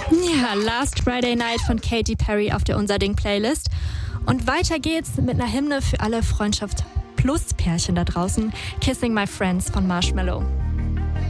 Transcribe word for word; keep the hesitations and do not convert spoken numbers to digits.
Ja, Last Friday Night von Katy Perry auf der Unser Ding Playlist. Und weiter geht's mit einer Hymne für alle Freundschaft Plus Pärchen da draußen. Kissing My Friends von Marshmello.